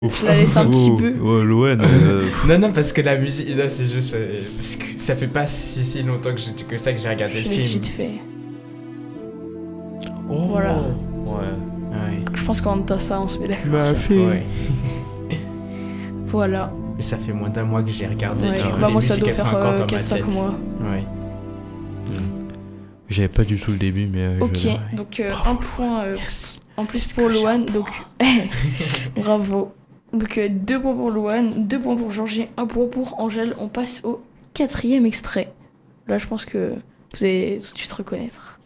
Je la laisse un petit peu. Ouais, Loane. Non, parce que la musique, là, c'est juste parce que ça fait pas si longtemps que ça que j'ai regardé Je le l'ai film. vite fait. Oh. Voilà. Ouais. Ouais. Je pense qu'en même ça, on se met d'accord. Bah, fait. Ouais. Voilà. Mais ça fait moins d'un mois que j'ai regardé. Ouais. Du coup, Bah, les moi, ça musiques, doit elles sont faire encore dans ma 4-5 tête. mois. Ouais. J'avais pas du tout le début, mais. Ok, Ouais. donc un point Merci. en plus Est-ce pour que j'ai un Loane. Donc, bravo. Donc 2 points pour Loane, 2 points pour Georgie, 1 point pour Angèle. On passe au 4e extrait. Là, je pense que vous allez tout de suite reconnaître.